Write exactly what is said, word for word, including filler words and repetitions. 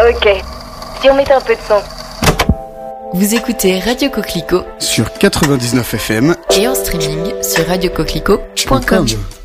Ok. Si on mettait un peu de son. Vous écoutez Radio Coquelicot sur quatre-vingt-dix-neuf F M et en streaming sur radio coquelicot point com.